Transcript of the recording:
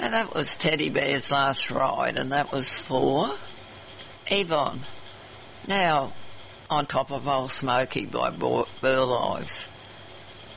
that was Teddy Bear's Last Ride, and that was for Yvonne. Now, On Top of Old Smoky by Burl Ives.